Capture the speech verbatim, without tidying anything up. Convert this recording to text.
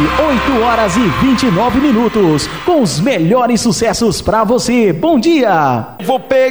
oito horas e vinte e nove minutos, com os melhores sucessos pra você. Bom dia! Vou pegar